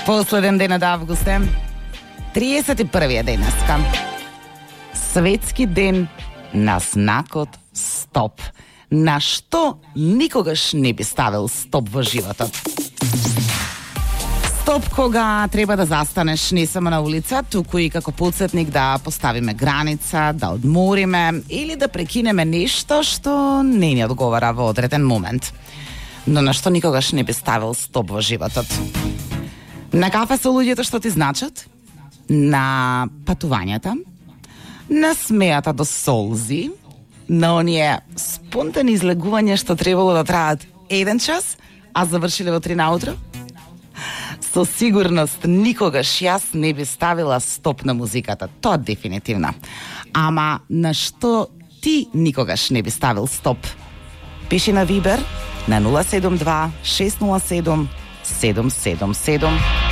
Последен ден од август е 31 денеска. Светски ден на знакот стоп. На што никогаш не би ставил стоп во животот? Стоп кога треба да застанеш не само на улица, туку и како подсетник да поставиме граница, да одмориме или да прекинеме нешто што не ни одговара во одреден момент. Но на што никогаш не би ставил стоп во животот? На кафе со луѓето што ти значат? На патувањата? На смејата до солзи? На оние спонтани излегувања што требало да траат 1 час, а завршиле во 3 наутро? Со сигурност никогаш јас не би ставила стоп на музиката, тоа дефинитивно. Ама на што ти никогаш не би ставил стоп? Пиши на Вибер на 072 607 777.